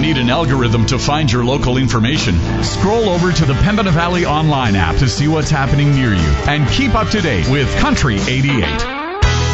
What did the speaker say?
don't need an algorithm to find your local information. Scroll over to the Pembina Valley Online app to see what's happening near you and keep up to date with Country 88.